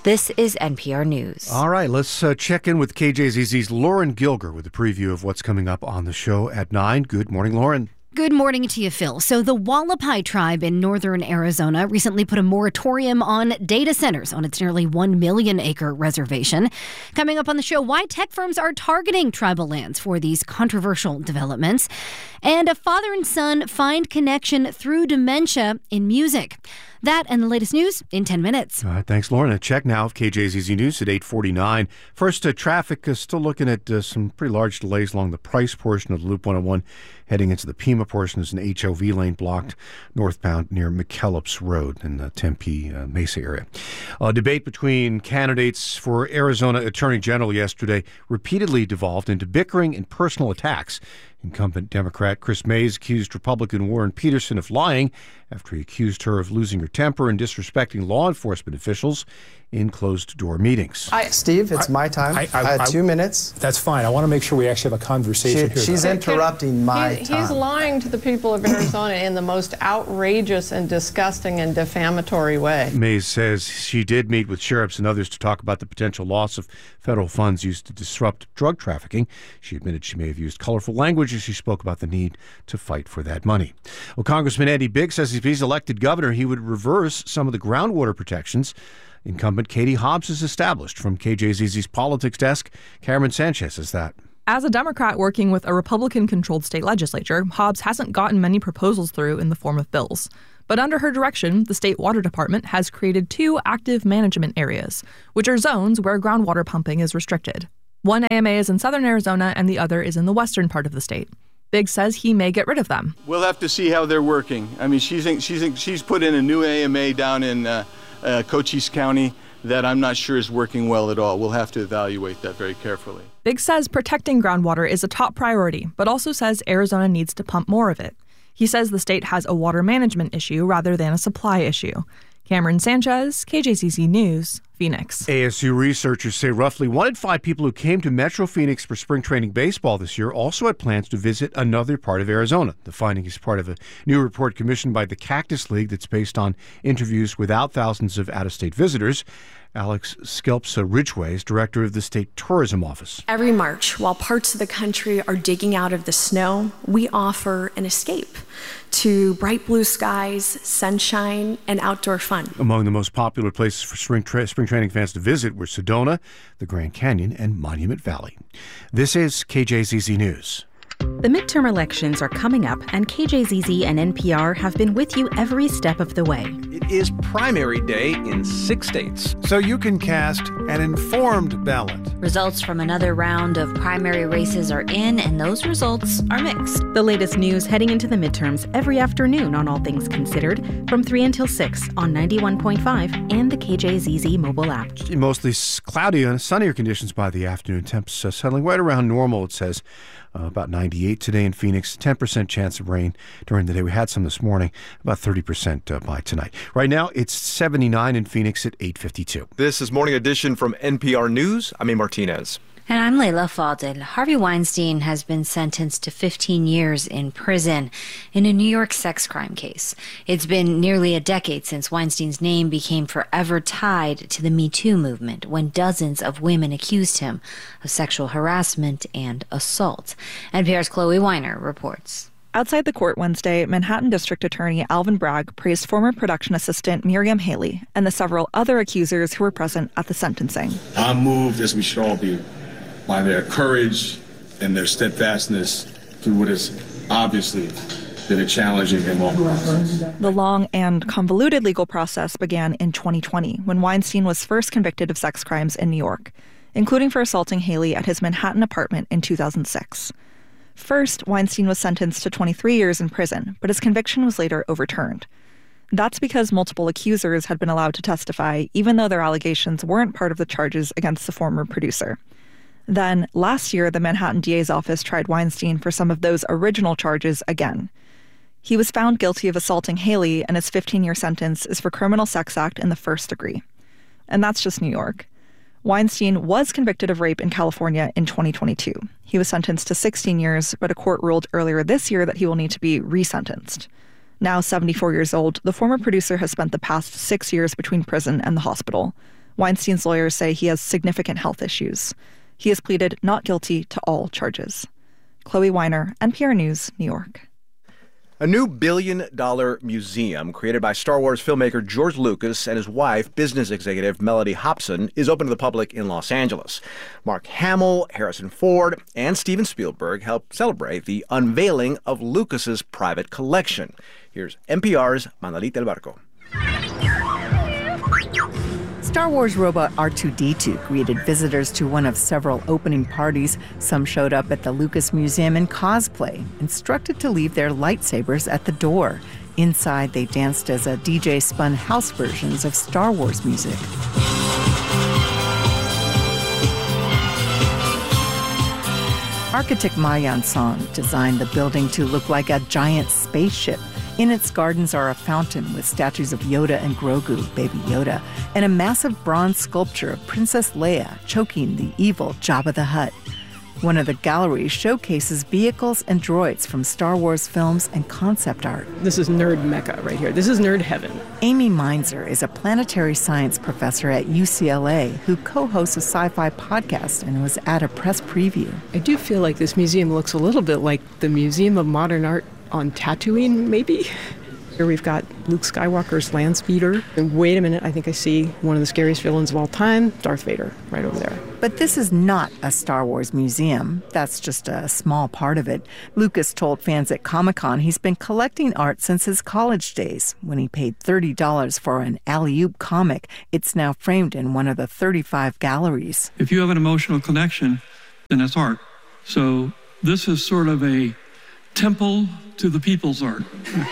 This is NPR News. All right, let's check in with KJZZ's Lauren Gilger with a preview of what's coming up on the show at 9. Good morning, Lauren. Good morning to you, Phil. So the Hualapai tribe in northern Arizona recently put a moratorium on data centers on its nearly 1 million acre reservation. Coming up on the show, why tech firms are targeting tribal lands for these controversial developments. And a father and son find connection through dementia in music. That and the latest news in 10 minutes. All right, thanks, Lauren. A check now of KJZZ News at 8:49. First, traffic is still looking at some pretty large delays along the Price portion of the Loop 101. Heading into the Pima portion is an HOV lane blocked northbound near McKellips Road in the Tempe Mesa area. A debate between candidates for Arizona Attorney General yesterday repeatedly devolved into bickering and personal attacks. Incumbent Democrat Chris Mays accused Republican Warren Peterson of lying after he accused her of losing her temper and disrespecting law enforcement officials in closed-door meetings. Steve, it's my time. I had 2 minutes. That's fine. I want to make sure we actually have a conversation here. She's interrupting my time. He's lying to the people of Arizona in the most outrageous and disgusting and defamatory way. Mays says she did meet with sheriffs and others to talk about the potential loss of federal funds used to disrupt drug trafficking. She admitted she may have used colorful language as she spoke about the need to fight for that money. Well, Congressman Andy Biggs says if he's elected governor, he would reverse some of the groundwater protections incumbent Katie Hobbs has established. From KJZZ's politics desk, Cameron Sanchez says that. As a Democrat working with a Republican-controlled state legislature, Hobbs hasn't gotten many proposals through in the form of bills. But under her direction, the state water department has created 2 active management areas, which are zones where groundwater pumping is restricted. One AMA is in southern Arizona and the other is in the western part of the state. Biggs says he may get rid of them. We'll have to see how they're working. I mean, she's put in a new AMA down in Cochise County that I'm not sure is working well at all. We'll have to evaluate that very carefully. Biggs says protecting groundwater is a top priority, but also says Arizona needs to pump more of it. He says the state has a water management issue rather than a supply issue. Cameron Sanchez, KJZZ News, Phoenix. ASU researchers say roughly 1 in 5 people who came to Metro Phoenix for spring training baseball this year also had plans to visit another part of Arizona. The finding is part of a new report commissioned by the Cactus League that's based on interviews without thousands of out-of-state visitors. Alex Skelpsa Ridgway is director of the state tourism office. Every March, while parts of the country are digging out of the snow, we offer an escape to bright blue skies, sunshine, and outdoor fun. Among the most popular places for spring training fans to visit were Sedona, the Grand Canyon, and Monument Valley. This is KJZZ News. The midterm elections are coming up, and KJZZ and NPR have been with you every step of the way. It is primary day in 6 states. So you can cast an informed ballot. Results from another round of primary races are in, and those results are mixed. The latest news heading into the midterms every afternoon on All Things Considered from 3 until 6 on 91.5 and the KJZZ mobile app. Mostly cloudy and sunnier conditions by the afternoon. Temps settling right around normal, it says. About 98 today in Phoenix, 10% chance of rain during the day. We had some this morning, about 30% by tonight. Right now, it's 79 in Phoenix at 8:52. This is Morning Edition from NPR News. I'm A. Martinez. And I'm Layla Fadel. Harvey Weinstein has been sentenced to 15 years in prison in a New York sex crime case. It's been nearly a decade since Weinstein's name became forever tied to the Me Too movement, when dozens of women accused him of sexual harassment and assault. NPR's Chloe Weiner reports. Outside the court Wednesday, Manhattan District Attorney Alvin Bragg praised former production assistant Miriam Haley and the several other accusers who were present at the sentencing. I'm moved, as we should all be, by their courage and their steadfastness through what has obviously been a challenging and long process. The long and convoluted legal process began in 2020 when Weinstein was first convicted of sex crimes in New York, including for assaulting Haley at his Manhattan apartment in 2006. First, Weinstein was sentenced to 23 years in prison, but his conviction was later overturned. That's because multiple accusers had been allowed to testify, even though their allegations weren't part of the charges against the former producer. Then, last year, the Manhattan DA's office tried Weinstein for some of those original charges again. He was found guilty of assaulting Haley, and his 15-year sentence is for criminal sex act in the first degree. And that's just New York. Weinstein was convicted of rape in California in 2022. He was sentenced to 16 years, but a court ruled earlier this year that he will need to be resentenced. Now 74 years old, the former producer has spent the past 6 years between prison and the hospital. Weinstein's lawyers say he has significant health issues. He has pleaded not guilty to all charges. Chloe Weiner, NPR News, New York. A new billion-dollar museum created by Star Wars filmmaker George Lucas and his wife, business executive Mellody Hobson, is open to the public in Los Angeles. Mark Hamill, Harrison Ford, and Steven Spielberg helped celebrate the unveiling of Lucas's private collection. Here's NPR's Manolita El Barco. Star Wars robot R2-D2 greeted visitors to one of several opening parties. Some showed up at the Lucas Museum in cosplay, instructed to leave their lightsabers at the door. Inside, they danced as a DJ spun house versions of Star Wars music. Architect Mayan Song designed the building to look like a giant spaceship. In its gardens are a fountain with statues of Yoda and Grogu, Baby Yoda, and a massive bronze sculpture of Princess Leia choking the evil Jabba the Hutt. One of the galleries showcases vehicles and droids from Star Wars films and concept art. This is nerd mecca right here. This is nerd heaven. Amy Meinzer is a planetary science professor at UCLA who co-hosts a sci-fi podcast and was at a press preview. I do feel like this museum looks a little bit like the Museum of Modern Art on Tatooine, maybe? Here we've got Luke Skywalker's land speeder. And wait a minute, I think I see one of the scariest villains of all time, Darth Vader, right over there. But this is not a Star Wars museum. That's just a small part of it. Lucas told fans at Comic-Con he's been collecting art since his college days. When he paid $30 for an Alley-Oop comic, it's now framed in one of the 35 galleries. If you have an emotional connection, then it's art. So this is sort of a temple to the people's art.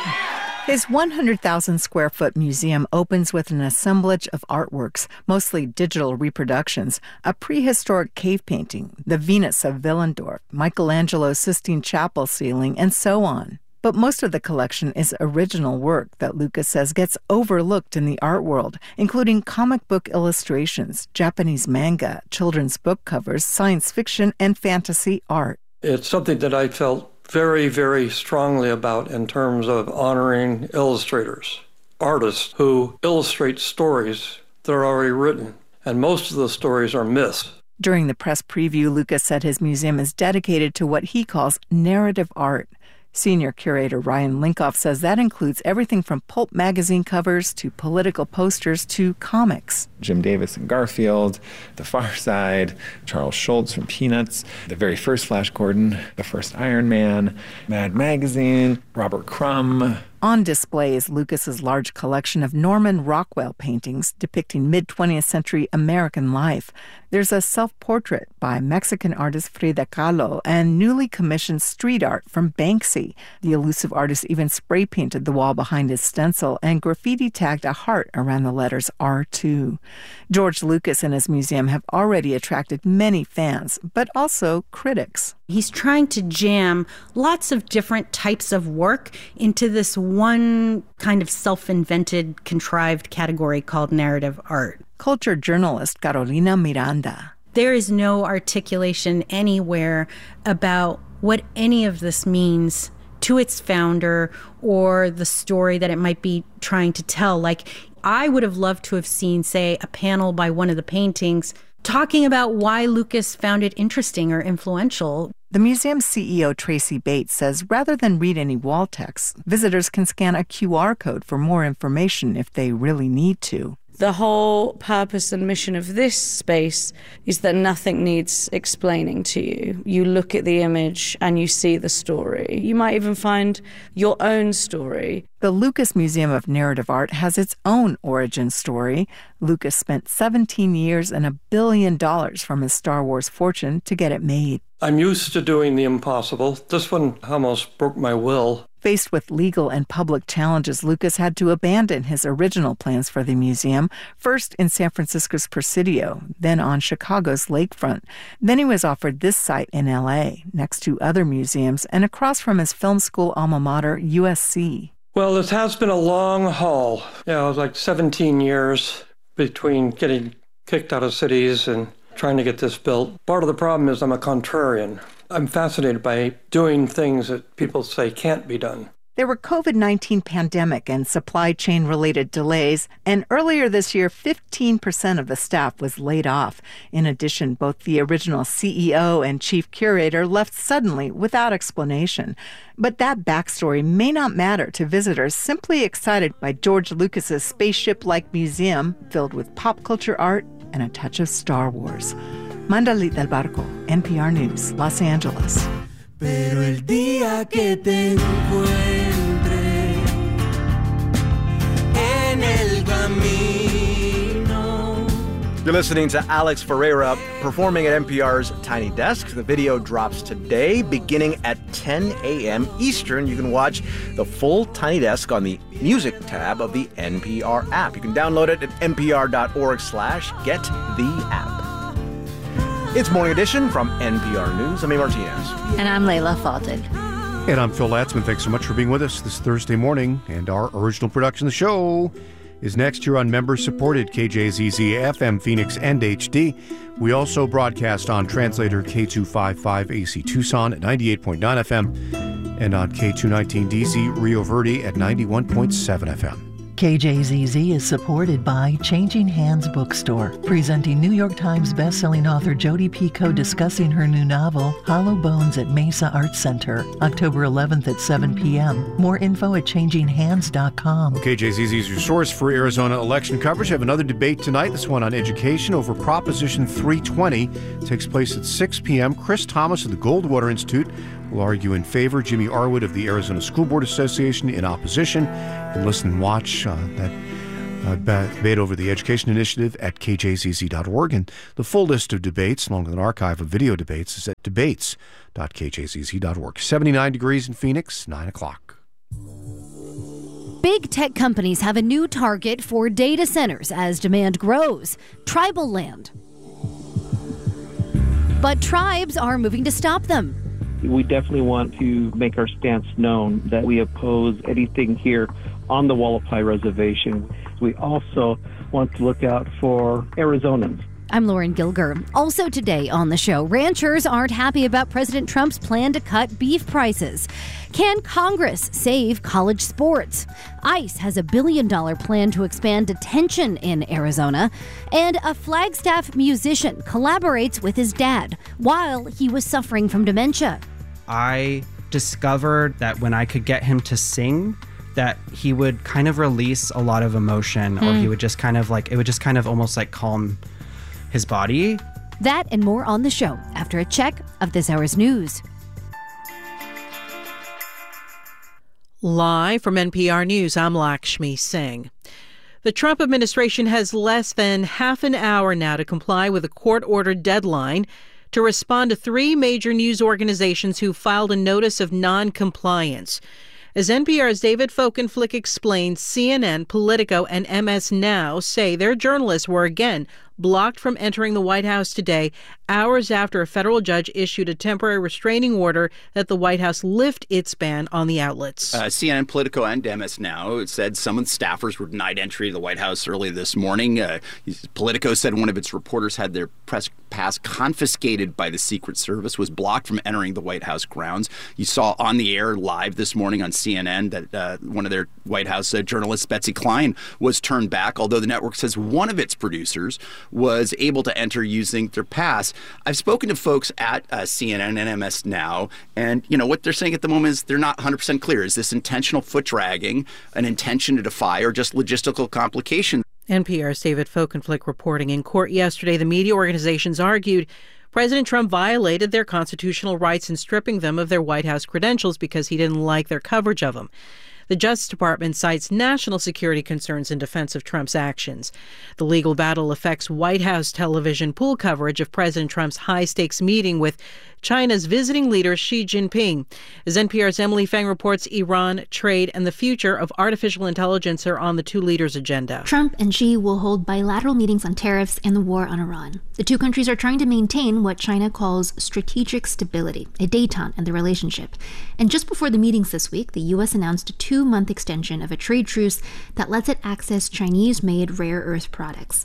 His 100,000-square-foot museum opens with an assemblage of artworks, mostly digital reproductions, a prehistoric cave painting, the Venus of Willendorf, Michelangelo's Sistine Chapel ceiling, and so on. But most of the collection is original work that Lucas says gets overlooked in the art world, including comic book illustrations, Japanese manga, children's book covers, science fiction, and fantasy art. It's something that I felt very, very strongly about in terms of honoring illustrators, artists who illustrate stories that are already written, and most of the stories are myths. During the press preview, Lucas said his museum is dedicated to what he calls narrative art. Senior curator Ryan Linkoff says that includes everything from pulp magazine covers to political posters to comics. Jim Davis and Garfield, The Far Side, Charles Schultz from Peanuts, the very first Flash Gordon, the first Iron Man, Mad Magazine, Robert Crumb. On display is Lucas's large collection of Norman Rockwell paintings depicting mid-20th century American life. There's a self-portrait by Mexican artist Frida Kahlo and newly commissioned street art from Banksy. The elusive artist even spray-painted the wall behind his stencil and graffiti-tagged a heart around the letters R2. George Lucas and his museum have already attracted many fans, but also critics. He's trying to jam lots of different types of work into this one kind of self-invented, contrived category called narrative art. Culture journalist Carolina Miranda. There is no articulation anywhere about what any of this means to its founder or the story that it might be trying to tell. Like, I would have loved to have seen, say, a panel by one of the paintings talking about why Lucas found it interesting or influential. The museum's CEO, Tracy Bates, says rather than read any wall text, visitors can scan a QR code for more information if they really need to. The whole purpose and mission of this space is that nothing needs explaining to you. You look at the image and you see the story. You might even find your own story. The Lucas Museum of Narrative Art has its own origin story. Lucas spent 17 years and $1 billion from his Star Wars fortune to get it made. I'm used to doing the impossible. This one almost broke my will. Faced with legal and public challenges, Lucas had to abandon his original plans for the museum, first in San Francisco's Presidio, then on Chicago's lakefront. Then he was offered this site in L.A., next to other museums, and across from his film school alma mater, USC. Well, it has been a long haul. It was like 17 years between getting kicked out of cities and trying to get this built. Part of the problem is I'm a contrarian. I'm fascinated by doing things that people say can't be done. There were COVID-19 pandemic and supply chain related delays, and earlier this year, 15% of the staff was laid off. In addition, both the original CEO and chief curator left suddenly without explanation. But that backstory may not matter to visitors simply excited by George Lucas's spaceship-like museum filled with pop culture art and a touch of Star Wars. Mandalit del Barco, NPR News, Los Angeles. Pero el día que te encuentre en el camino. You're listening to Alex Ferreira performing at NPR's Tiny Desk. The video drops today, beginning at 10 a.m. Eastern. You can watch the full Tiny Desk on the Music tab of the NPR app. You can download it at npr.org/get-the-app. It's Morning Edition from NPR News. I'm A. Martinez. And I'm Layla Fadel. And I'm Phil Latzman. Thanks so much for being with us this Thursday morning. And our original production of the show is next year on member-supported KJZZ FM Phoenix and HD. We also broadcast on translator K255 AC Tucson at 98.9 FM and on K219 DC Rio Verde at 91.7 FM. KJZZ is supported by Changing Hands Bookstore, presenting New York Times bestselling author Jodi Picoult discussing her new novel, Hollow Bones at Mesa Arts Center, October 11th at 7 p.m. More info at changinghands.com. KJZZ is your source for Arizona election coverage. We have another debate tonight, this one on education over Proposition 320. It takes place at 6 p.m. Chris Thomas of the Goldwater Institute will argue in favor. Jimmy Arwood of the Arizona School Board Association in opposition. And listen and watch that debate over the Education Initiative at kjzz.org. And the full list of debates, along with an archive of video debates, is at debates.kjzz.org. 79 degrees in Phoenix, 9 o'clock. Big tech companies have a new target for data centers as demand grows: tribal land. But tribes are moving to stop them. We definitely want to make our stance known that we oppose anything here on the Hualapai Reservation. We also want to look out for Arizonans. I'm Lauren Gilger. Also today on the show, ranchers aren't happy about President Trump's plan to cut beef prices. Can Congress save college sports? ICE has a $1 billion plan to expand detention in Arizona. And a Flagstaff musician collaborates with his dad while he was suffering from dementia. I discovered that when I could get him to sing, that he would kind of release a lot of emotion, or he would just kind of like, it would just kind of almost like calm his body. That and more on the show after a check of this hour's news. Live from NPR News, I'm Lakshmi Singh. The Trump administration has less than half an hour now to comply with a court-ordered deadline to respond to 3 major news organizations who filed a notice of non-compliance. As NPR's David Folkenflik explains, CNN, Politico, and MS Now say their journalists were again blocked from entering the White House today, hours after a federal judge issued a temporary restraining order that the White House lift its ban on the outlets. CNN, Politico, and MS Now said some of the staffers were denied entry to the White House early this morning. Politico said one of its reporters had their press pass confiscated by the Secret Service, was blocked from entering the White House grounds. You saw on the air live this morning on CNN that one of their White House journalists, Betsy Klein, was turned back, although the network says one of its producers was able to enter using their pass. I've spoken to folks at CNN and MS Now, and what they're saying at the moment is they're not 100% clear. Is this intentional foot dragging, an intention to defy, or just logistical complications? NPR's David Folkenflik reporting. In court yesterday, the media organizations argued President Trump violated their constitutional rights in stripping them of their White House credentials because he didn't like their coverage of them. The Justice Department cites national security concerns in defense of Trump's actions. The legal battle affects White House television pool coverage of President Trump's high-stakes meeting with China's visiting leader Xi Jinping. As NPR's Emily Feng reports, Iran, trade, and the future of artificial intelligence are on the two leaders' agenda. Trump and Xi will hold bilateral meetings on tariffs and the war on Iran. The two countries are trying to maintain what China calls strategic stability, a détente in the relationship. And just before the meetings this week, the U.S. announced a 2-month extension of a trade truce that lets it access Chinese-made rare earth products.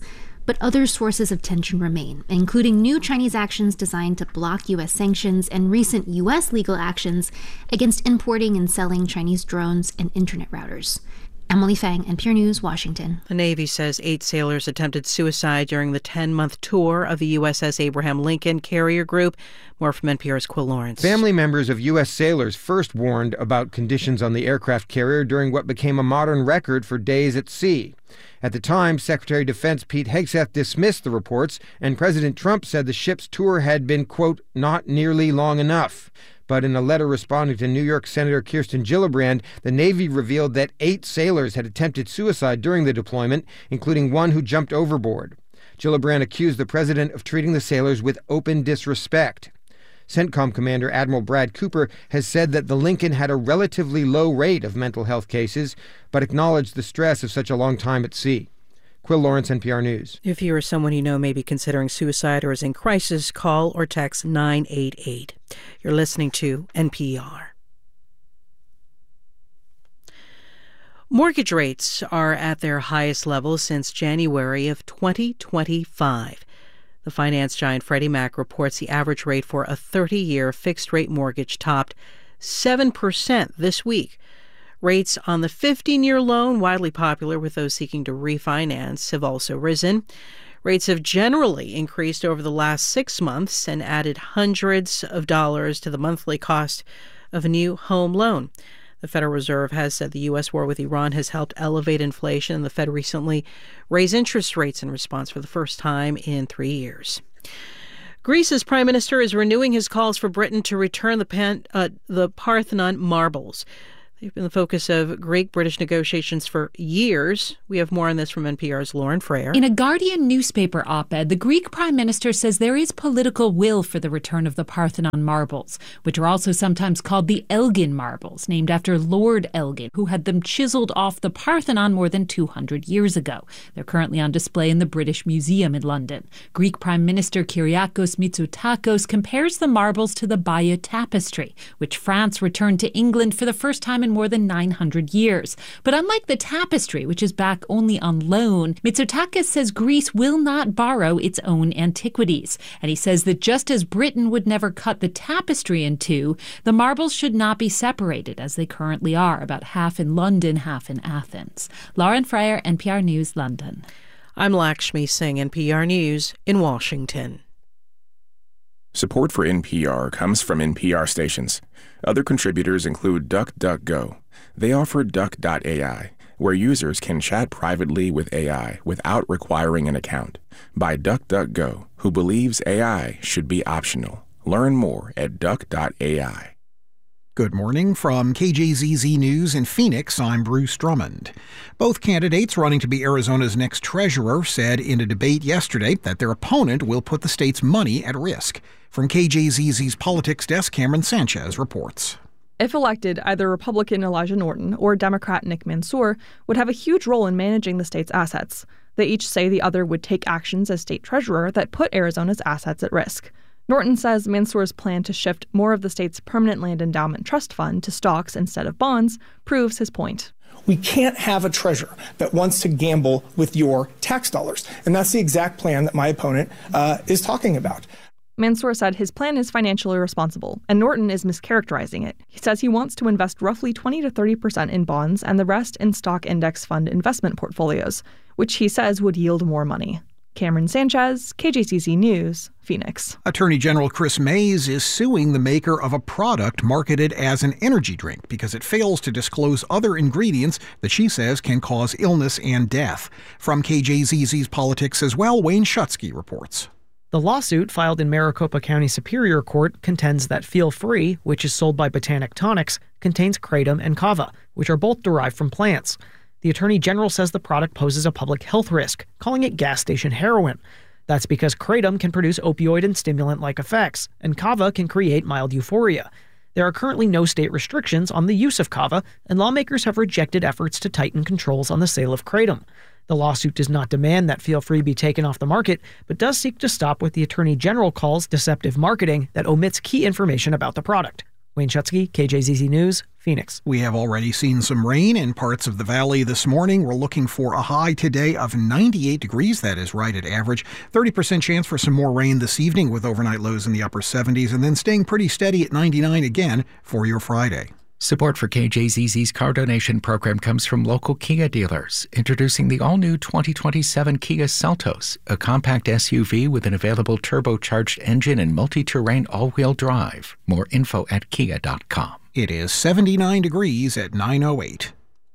but other sources of tension remain, including new Chinese actions designed to block U.S. sanctions and recent U.S. legal actions against importing and selling Chinese drones and internet routers. Emily Fang, NPR News, Washington. The Navy says 8 sailors attempted suicide during the 10-month tour of the USS Abraham Lincoln carrier group. More from NPR's Quill Lawrence. Family members of U.S. sailors first warned about conditions on the aircraft carrier during what became a modern record for days at sea. At the time, Secretary of Defense Pete Hegseth dismissed the reports, and President Trump said the ship's tour had been, quote, not nearly long enough. But in a letter responding to New York Senator Kirsten Gillibrand, the Navy revealed that 8 sailors had attempted suicide during the deployment, including one who jumped overboard. Gillibrand accused the president of treating the sailors with open disrespect. CENTCOM Commander Admiral Brad Cooper has said that the Lincoln had a relatively low rate of mental health cases, but acknowledged the stress of such a long time at sea. Quill Lawrence, NPR News. If you or someone you know may be considering suicide or is in crisis, call or text 988. You're listening to NPR. Mortgage rates are at their highest level since January of 2025. The finance giant Freddie Mac reports the average rate for a 30-year fixed-rate mortgage topped 7% this week. Rates on the 15-year loan, widely popular with those seeking to refinance, have also risen. Rates have generally increased over the last 6 months and added hundreds of dollars to the monthly cost of a new home loan. The Federal Reserve has said the U.S. war with Iran has helped elevate inflation, and the Fed recently raised interest rates in response for the first time in 3 years. Greece's prime minister is renewing his calls for Britain to return the Parthenon marbles. They've been the focus of Greek-British negotiations for years. We have more on this from NPR's Lauren Frayer. In a Guardian newspaper op-ed, the Greek prime minister says there is political will for the return of the Parthenon marbles, which are also sometimes called the Elgin marbles, named after Lord Elgin, who had them chiseled off the Parthenon more than 200 years ago. They're currently on display in the British Museum in London. Greek Prime Minister Kyriakos Mitsotakis compares the marbles to the Bayeux Tapestry, which France returned to England for the first time in more than 900 years. But unlike the tapestry, which is back only on loan, Mitsotakis says Greece will not borrow its own antiquities. And he says that just as Britain would never cut the tapestry in two, the marbles should not be separated as they currently are, about half in London, half in Athens. Lauren Frayer, NPR News, London. I'm Lakshmi Singh, NPR News in Washington. Support for NPR comes from NPR stations. Other contributors include DuckDuckGo. They offer Duck.ai, where users can chat privately with AI without requiring an account. By DuckDuckGo, who believes AI should be optional. Learn more at Duck.ai. Good morning from KJZZ News in Phoenix. I'm Bruce Drummond. Both candidates running to be Arizona's next treasurer said in a debate yesterday that their opponent will put the state's money at risk. From KJZZ's politics desk, Cameron Sanchez reports. If elected, either Republican Elijah Norton or Democrat Nick Mansour would have a huge role in managing the state's assets. They each say the other would take actions as state treasurer that put Arizona's assets at risk. Norton says Mansour's plan to shift more of the state's permanent land endowment trust fund to stocks instead of bonds proves his point. We can't have a treasurer that wants to gamble with your tax dollars. And that's the exact plan that my opponent is talking about. Mansour said his plan is financially responsible, and Norton is mischaracterizing it. He says he wants to invest roughly 20 to 30% in bonds and the rest in stock index fund investment portfolios, which he says would yield more money. Cameron Sanchez, KJCC News, Phoenix. Attorney General Chris Mays is suing the maker of a product marketed as an energy drink because it fails to disclose other ingredients that she says can cause illness and death. From KJZZ's Politics as well, Wayne Schutsky reports. The lawsuit filed in Maricopa County Superior Court contends that Feel Free, which is sold by Botanic Tonics, contains kratom and kava, which are both derived from plants. The Attorney General says the product poses a public health risk, calling it gas station heroin. That's because kratom can produce opioid and stimulant-like effects, and kava can create mild euphoria. There are currently no state restrictions on the use of kava, and lawmakers have rejected efforts to tighten controls on the sale of kratom. The lawsuit does not demand that Feel Free be taken off the market, but does seek to stop what the Attorney General calls deceptive marketing that omits key information about the product. Wayne Schutzke, KJZZ News, Phoenix. We have already seen some rain in parts of the valley this morning. We're looking for a high today of 98 degrees. That is right at average. 30% chance for some more rain this evening with overnight lows in the upper 70s and then staying pretty steady at 99 again for your Friday. Support for KJZZ's car donation program comes from local Kia dealers, introducing the all-new 2027 Kia Seltos, a compact SUV with an available turbocharged engine and multi-terrain all-wheel drive. More info at kia.com. It is 79 degrees at 9:08.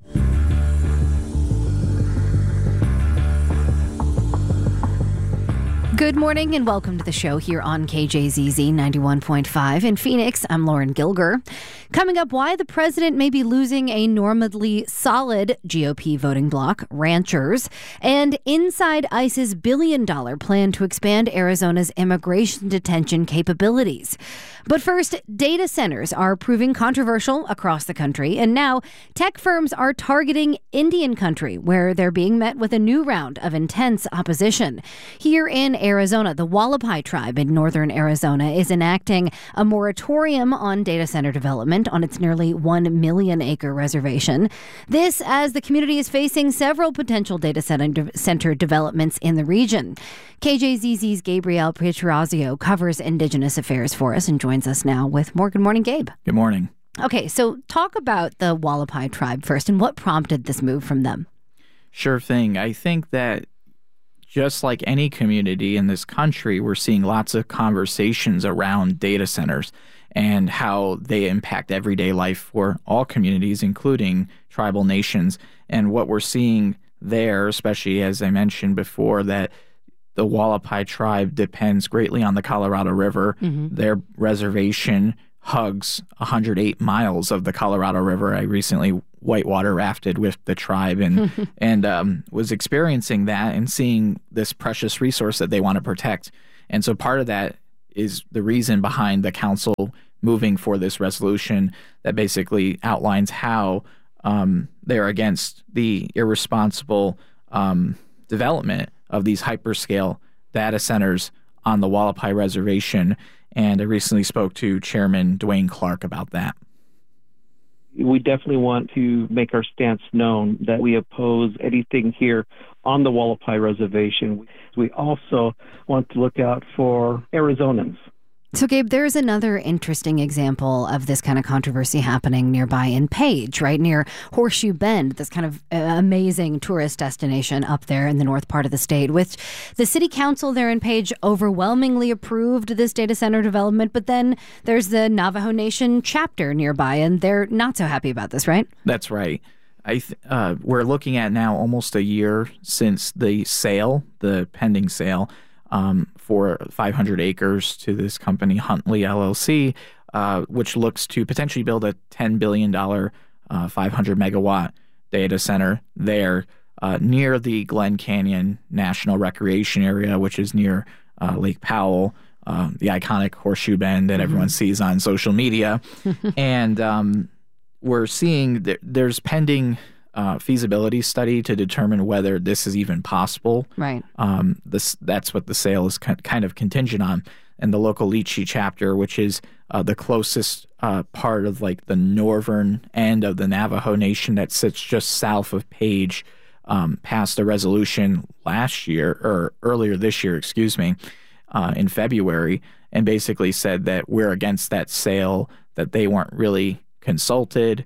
Good morning and welcome to the show here on KJZZ 91.5 in Phoenix. I'm Lauren Gilger. Coming up, why the president may be losing a normally solid GOP voting bloc, ranchers, and inside ICE's billion-dollar plan to expand Arizona's immigration detention capabilities. But first, data centers are proving controversial across the country, and now tech firms are targeting Indian country, where they're being met with a new round of intense opposition. Here in Arizona, the Hualapai tribe in northern Arizona is enacting a moratorium on data center development on its nearly 1 million acre reservation. This as the community is facing several potential data center developments in the region. KJZZ's Gabriel Pietrorazio covers Indigenous affairs for us and joins us now with more. Good morning, Gabe. Good morning. Okay, so talk about the Hualapai tribe first and what prompted this move from them. Sure thing. I think that just like any community in this country, we're seeing lots of conversations around data centers and how they impact everyday life for all communities, including tribal nations. And what we're seeing there, especially as I mentioned before, that the Hualapai tribe depends greatly on the Colorado River. Mm-hmm. Their reservation hugs 108 miles of the Colorado River. I recently whitewater rafted with the tribe and was experiencing that and seeing this precious resource that they want to protect. And so part of that is the reason behind the council moving for this resolution that basically outlines how they're against the irresponsible development of these hyperscale data centers on the Hualapai Reservation. And I recently spoke to Chairman Dwayne Clark about that. We definitely want to make our stance known that we oppose anything here on the Hualapai Reservation. We also want to look out for Arizonans. So, Gabe, there's another interesting example of this kind of controversy happening nearby in Page, right near Horseshoe Bend, this kind of amazing tourist destination up there in the north part of the state, which the city council there in Page overwhelmingly approved this data center development. But then there's the Navajo Nation chapter nearby, and they're not so happy about this, right? That's right. We're looking at now almost a year since the sale, the pending sale, for 500 acres to this company, Huntley LLC, which looks to potentially build a $10 billion 500 megawatt data center there near the Glen Canyon National Recreation Area, which is near Lake Powell, the iconic Horseshoe Bend that everyone sees on social media. And we're seeing there's pending feasibility study to determine whether this is even possible. Right. That's what the sale is kind of contingent on. And the local Leechee chapter, which is the closest part of like the northern end of the Navajo Nation that sits just south of Page, passed a resolution earlier this year, in February, and basically said that we're against that sale, that they weren't really consulted,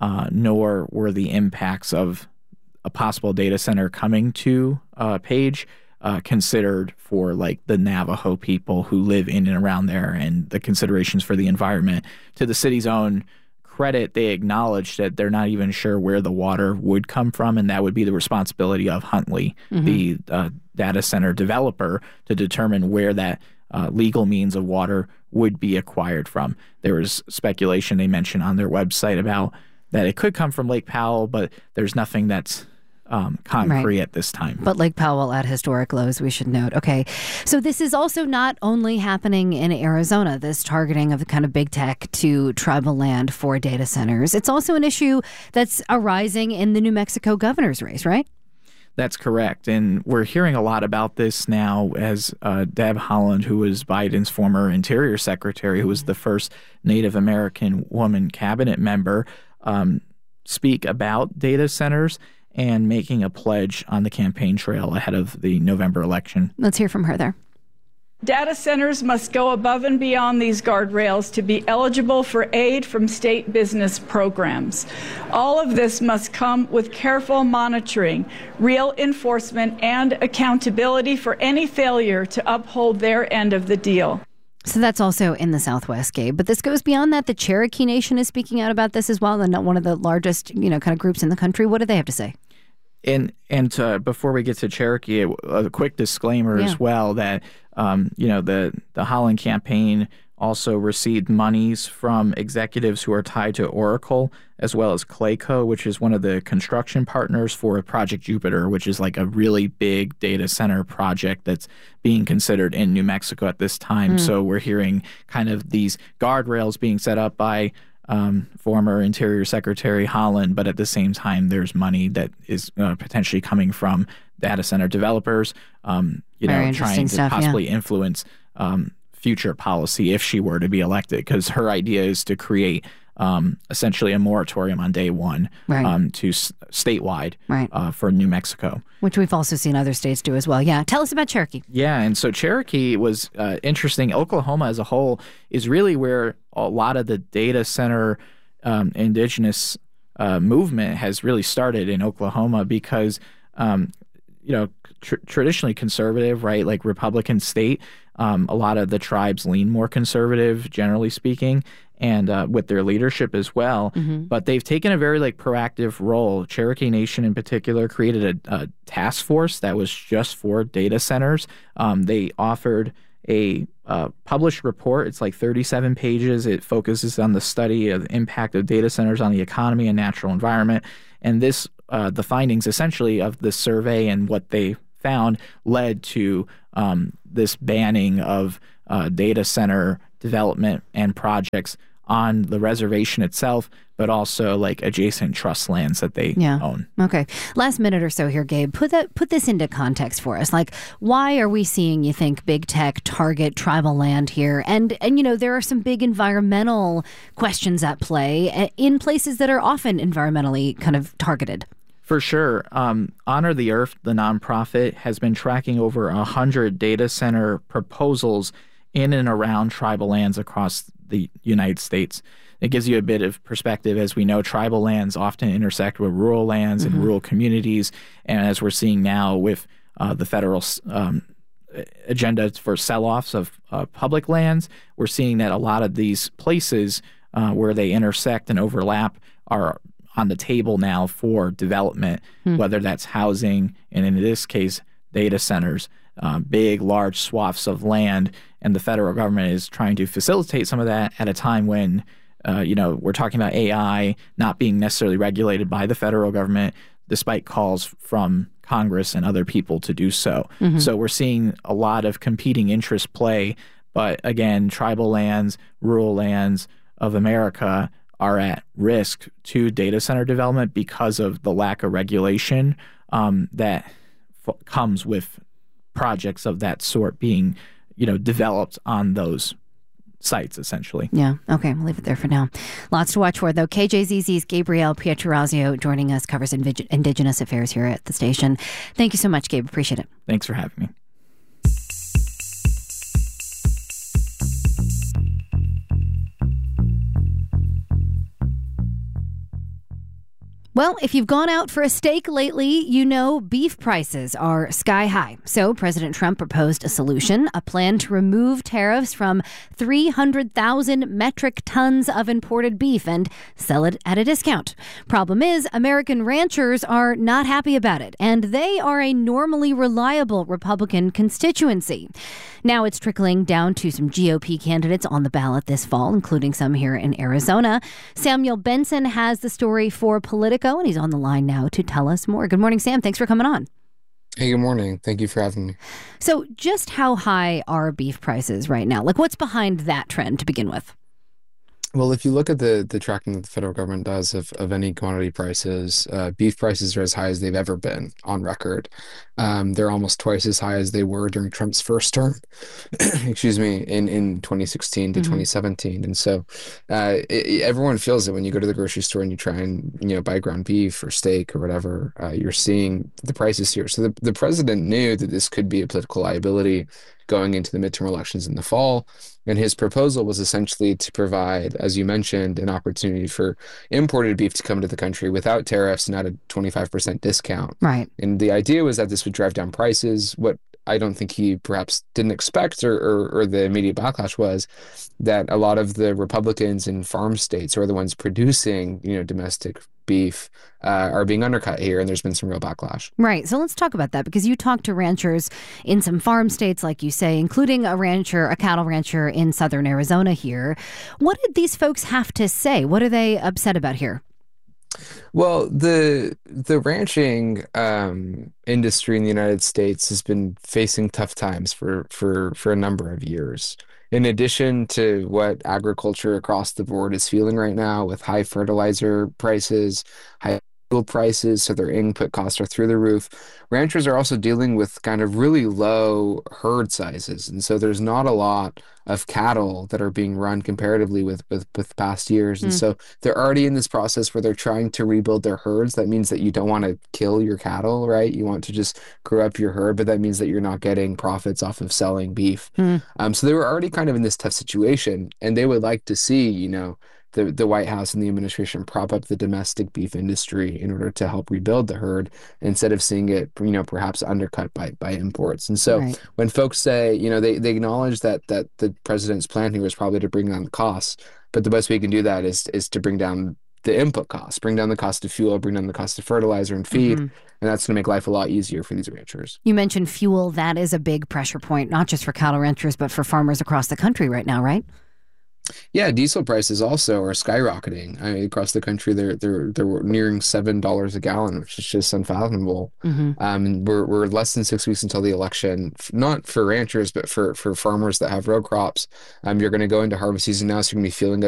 nor were the impacts of a possible data center coming to Page considered for like the Navajo people who live in and around there and the considerations for the environment. To the city's own credit, they acknowledged that they're not even sure where the water would come from, and that would be the responsibility of Huntley, the data center developer, to determine where that legal means of water would be acquired from. There was speculation they mentioned on their website about that it could come from Lake Powell, but there's nothing that's concrete at this time. But Lake Powell at historic lows, we should note. Okay, so this is also not only happening in Arizona, this targeting of the kind of big tech to tribal land for data centers. It's also an issue that's arising in the New Mexico governor's race, right? That's correct. And we're hearing a lot about this now as Deb Haaland, who was Biden's former Interior Secretary, who was the first Native American woman cabinet member, speak about data centers and making a pledge on the campaign trail ahead of the November election. Let's hear from her there. Data centers must go above and beyond these guardrails to be eligible for aid from state business programs. All of this must come with careful monitoring, real enforcement, and accountability for any failure to uphold their end of the deal. So that's also in the Southwest, Gabe. But this goes beyond that. The Cherokee Nation is speaking out about this as well. They're not one of the largest, kind of groups in the country. What do they have to say? And before we get to Cherokee, a quick disclaimer as well that the Haaland campaign also received monies from executives who are tied to Oracle, as well as Clayco, which is one of the construction partners for Project Jupiter, which is like a really big data center project that's being considered in New Mexico at this time. So we're hearing kind of these guardrails being set up by former Interior Secretary Haaland, but at the same time, there's money that is potentially coming from data center developers, trying to possibly influence future policy if she were to be elected, because her idea is to create essentially a moratorium on day one to statewide for New Mexico. Which we've also seen other states do as well. Yeah. Tell us about Cherokee. Yeah. And so Cherokee was interesting. Oklahoma as a whole is really where a lot of the data center indigenous movement has really started in Oklahoma because, traditionally conservative, right? Like Republican state. A lot of the tribes lean more conservative, generally speaking, and with their leadership as well. But they've taken a very proactive role. Cherokee Nation in particular created a task force that was just for data centers. They offered a published report. It's 37 pages. It focuses on the study of the impact of data centers on the economy and natural environment. And this, the findings essentially of the survey and what they found led to this banning of data center development and projects on the reservation itself, but also adjacent trust lands that they own. Okay. Last minute or so here, Gabe. Put this into context for us. Why are we seeing, you think, big tech target tribal land here? And there are some big environmental questions at play in places that are often environmentally kind of targeted. For sure. Honor the Earth, the nonprofit, has been tracking over 100 data center proposals in and around tribal lands across the United States. It gives you a bit of perspective. As we know, tribal lands often intersect with rural lands and rural communities. And as we're seeing now with the federal agenda for sell-offs of public lands, we're seeing that a lot of these places where they intersect and overlap are on the table now for development, whether that's housing and in this case, data centers, big, large swaths of land. And the federal government is trying to facilitate some of that at a time when, we're talking about AI not being necessarily regulated by the federal government, despite calls from Congress and other people to do so. So we're seeing a lot of competing interests play. But again, tribal lands, rural lands of America are at risk to data center development because of the lack of regulation that comes with projects of that sort being, developed on those sites, essentially. Yeah. Okay. We'll leave it there for now. Lots to watch for, though. KJZZ's Gabrielle Pietrorazio joining us, covers Indigenous affairs here at the station. Thank you so much, Gabe. Appreciate it. Thanks for having me. Well, if you've gone out for a steak lately, beef prices are sky high. So President Trump proposed a solution, a plan to remove tariffs from 300,000 metric tons of imported beef and sell it at a discount. Problem is, American ranchers are not happy about it, and they are a normally reliable Republican constituency. Now it's trickling down to some GOP candidates on the ballot this fall, including some here in Arizona. Samuel Benson has the story for Politico, and he's on the line now to tell us more. Good morning, Sam. Thanks for coming on. Hey, good morning. Thank you for having me. So just how high are beef prices right now? What's behind that trend to begin with? Well, if you look at the tracking that the federal government does of any commodity prices, beef prices are as high as they've ever been on record. They're almost twice as high as they were during Trump's first term, excuse me, in 2016 to 2017. And so everyone feels it when you go to the grocery store and you try and buy ground beef or steak or whatever. You're seeing the prices here. So the president knew that this could be a political liability going into the midterm elections in the fall. And his proposal was essentially to provide, as you mentioned, an opportunity for imported beef to come to the country without tariffs and at a 25% discount. Right. And the idea was that this would drive down prices. What I don't think he perhaps didn't expect or the immediate backlash was that a lot of the Republicans in farm states are the ones producing, domestic beef are being undercut here, and there's been some real backlash. Right. So let's talk about that, because you talk to ranchers in some farm states, like you say, including a cattle rancher in southern Arizona here. What did these folks have to say? What are they upset about here? Well, the ranching industry in the United States has been facing tough times for a number of years. In addition to what agriculture across the board is feeling right now with high fertilizer prices, high fuel prices, so their input costs are through the roof, ranchers are also dealing with kind of really low herd sizes. And so there's not a lot of cattle that are being run comparatively with past years. And so they're already in this process where they're trying to rebuild their herds. That means that you don't want to kill your cattle, right? You want to just grow up your herd, but that means that you're not getting profits off of selling beef. So they were already kind of in this tough situation, and they would like to see, the White House and the administration prop up the domestic beef industry in order to help rebuild the herd instead of seeing it, perhaps undercut by imports. And so when folks say, they acknowledge that the president's plan here was probably to bring down the costs, but the best way you can do that is to bring down the input costs, bring down the cost of fuel, bring down the cost of fertilizer and feed. And that's going to make life a lot easier for these ranchers. You mentioned fuel. That is a big pressure point, not just for cattle ranchers, but for farmers across the country right now, right? Yeah, diesel prices also are skyrocketing. Across the country, they're nearing $7 a gallon, which is just unfathomable. And we're less than 6 weeks until the election. Not for ranchers, but for farmers that have row crops. You're going to go into harvest season now, so you're going to be feeling